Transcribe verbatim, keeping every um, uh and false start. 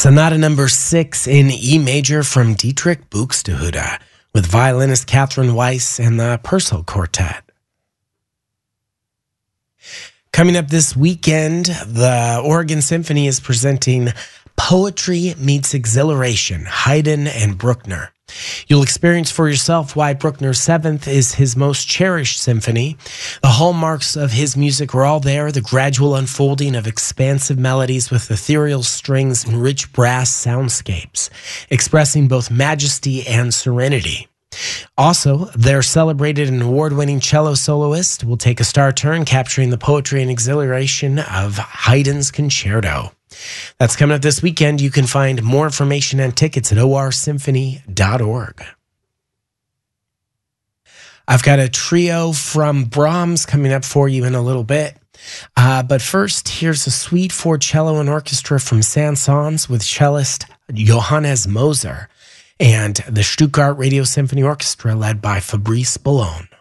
Sonata number six in E major from Dietrich Buxtehude with violinist Catherine Weiss and the Purcell Quartet. Coming up this weekend, the Oregon Symphony is presenting Poetry Meets Exhilaration, Haydn and Bruckner. You'll experience for yourself why Bruckner's Seventh is his most cherished symphony. The hallmarks of his music are all there, the gradual unfolding of expansive melodies with ethereal strings and rich brass soundscapes, expressing both majesty and serenity. Also, their celebrated and award-winning cello soloist will take a star turn capturing the poetry and exhilaration of Haydn's Concerto. That's coming up this weekend. You can find more information and tickets at o r symphony dot org. I've got a trio from Brahms coming up for you in a little bit. Uh, but first, here's a suite for cello and orchestra from Saint-Saëns with cellist Johannes Moser and the Stuttgart Radio Symphony Orchestra led by Fabrice Boulogne.